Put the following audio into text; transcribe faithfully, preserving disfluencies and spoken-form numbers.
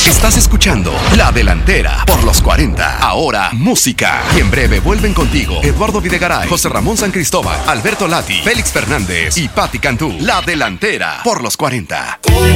Estás escuchando La Delantera por los cuarenta. Ahora, música. Y en breve vuelven contigo Eduardo Videgaray, José Ramón San Cristóbal, Alberto Lati, Félix Fernández y Patti Cantú. La Delantera por los cuarenta.